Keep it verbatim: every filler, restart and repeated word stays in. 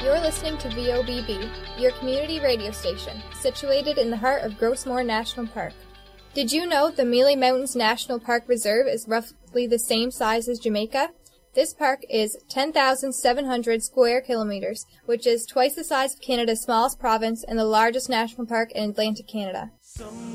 You're listening to V O B B, your community radio station, situated in the heart of Grossmore National Park. Did you know the Mealy Mountains National Park Reserve is roughly the same size as Jamaica? This park is ten thousand seven hundred square kilometers, which is twice the size of Canada's smallest province and the largest national park in Atlantic Canada.